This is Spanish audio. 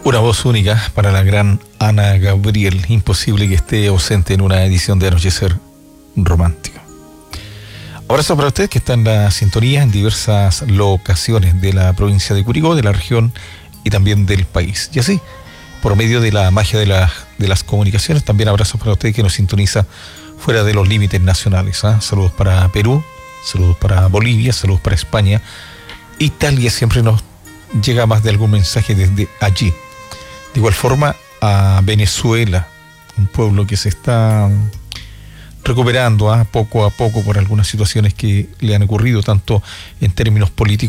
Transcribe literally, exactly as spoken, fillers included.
Una voz única para la gran Ana Gabriel. Imposible que esté ausente en una edición de Anochecer Romántico. Abrazo para ustedes que están en la sintonía en diversas locaciones de la provincia de Curicó, de la región y también del país. Y así, por medio de la magia de, la, de las comunicaciones, también abrazos para ustedes que nos sintoniza fuera de los límites nacionales. ¿eh? Saludos para Perú, saludos para Bolivia, saludos para España. Italia siempre nos llega más de algún mensaje desde allí. De igual forma a Venezuela, un pueblo que se está recuperando ¿eh? poco a poco por algunas situaciones que le han ocurrido, tanto en términos políticos